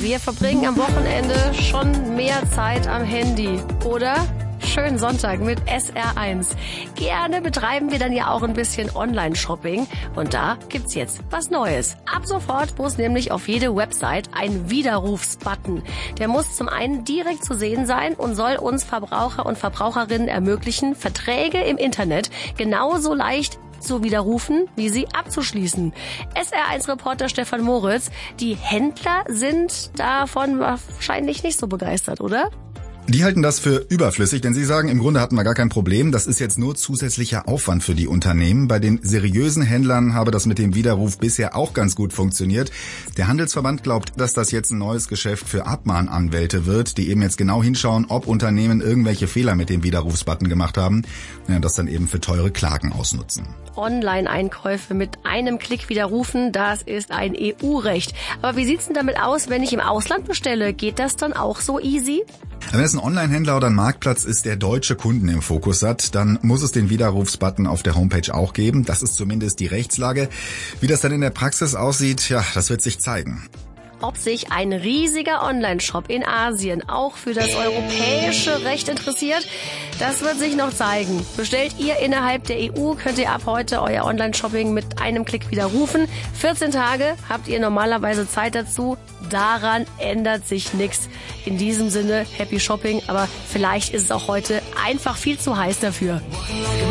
Wir verbringen am Wochenende schon mehr Zeit am Handy, oder? Schönen Sonntag mit SR1. Gerne betreiben wir dann ja auch ein bisschen Online-Shopping. Und da gibt's jetzt was Neues. Ab sofort muss nämlich auf jede Website ein Widerrufsbutton. Der muss zum einen direkt zu sehen sein und soll uns Verbraucher und Verbraucherinnen ermöglichen, Verträge im Internet genauso leicht zu widerrufen, wie sie abzuschließen. SR1-Reporter Stefan Moritz, die Händler sind davon wahrscheinlich nicht so begeistert, oder? Die halten das für überflüssig, denn sie sagen, im Grunde hatten wir gar kein Problem. Das ist jetzt nur zusätzlicher Aufwand für die Unternehmen. Bei den seriösen Händlern habe das mit dem Widerruf bisher auch ganz gut funktioniert. Der Handelsverband glaubt, dass das jetzt ein neues Geschäft für Abmahnanwälte wird, die eben jetzt genau hinschauen, ob Unternehmen irgendwelche Fehler mit dem Widerrufsbutton gemacht haben, und das dann eben für teure Klagen ausnutzen. Online-Einkäufe mit einem Klick widerrufen, das ist ein EU-Recht. Aber wie sieht's denn damit aus, wenn ich im Ausland bestelle? Geht das dann auch so easy? Wenn es ein Online-Händler oder ein Marktplatz ist, der deutsche Kunden im Fokus hat, dann muss es den Widerrufsbutton auf der Homepage auch geben. Das ist zumindest die Rechtslage. Wie das dann in der Praxis aussieht, ja, das wird sich zeigen. Ob sich ein riesiger Online-Shop in Asien auch für das europäische Recht interessiert, das wird sich noch zeigen. Bestellt ihr innerhalb der EU, könnt ihr ab heute euer Online-Shopping mit einem Klick widerrufen. 14 Tage habt ihr normalerweise Zeit dazu. Daran ändert sich nichts. In diesem Sinne, Happy Shopping, aber vielleicht ist es auch heute einfach viel zu heiß dafür.